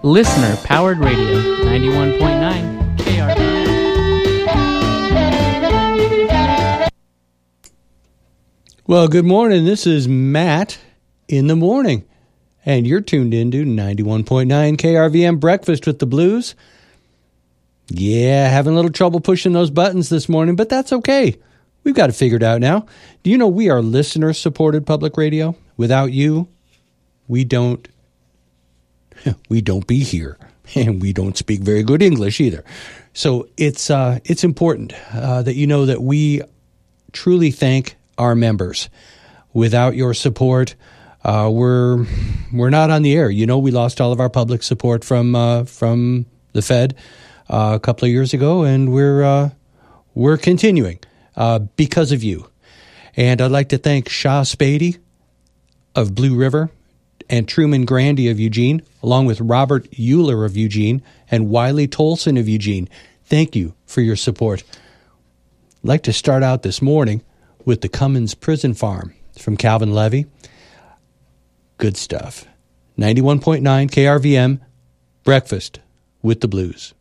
Listener-powered radio, 91.9 KRVM. Well, good morning. This is Matt in the morning, and you're tuned into 91.9 KRVM Breakfast with the Blues. Yeah, having a little trouble pushing those buttons this morning, but that's okay. We've got it figured out now. Do you know we are listener-supported public radio? Without you, we don't be here, and we don't speak very good English either. So it's important that you know that we truly thank our members. Without your support, we're not on the air. You know, we lost all of our public support from the Fed a couple of years ago, and we're continuing because of you. And I'd like to thank Shaw Spady of Blue River and Truman Grandy of Eugene, along with Robert Euler of Eugene and Wiley Tolson of Eugene. Thank you for your support. I'd like to start out this morning with the Cummins Prison Farm from Calvin Levy. Good stuff. 91.9 KRVM, Breakfast with the Blues.